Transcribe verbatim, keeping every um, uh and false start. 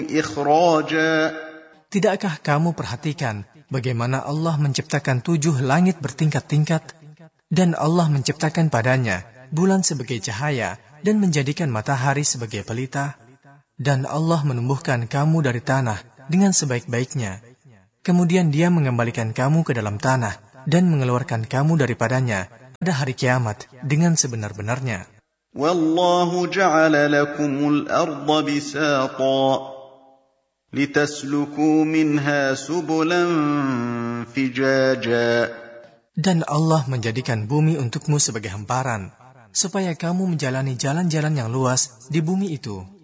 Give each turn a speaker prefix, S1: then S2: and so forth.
S1: إخراجا.
S2: Tidakkah kamu perhatikan bagaimana Allah menciptakan tujuh langit bertingkat-tingkat, dan Allah menciptakan padanya bulan sebagai cahaya dan menjadikan matahari sebagai pelita, dan Allah menumbuhkan kamu dari tanah dengan sebaik-baiknya. Kemudian Dia mengembalikan kamu ke dalam tanah dan mengeluarkan kamu daripadanya pada hari kiamat dengan sebenar-benarnya.
S1: Wallahu ja'ala lakumul arda bisata litasluku minha subulan fijaja.
S2: Dan Allah menjadikan bumi untukmu sebagai hamparan, supaya kamu menjalani jalan-jalan yang luas di bumi itu.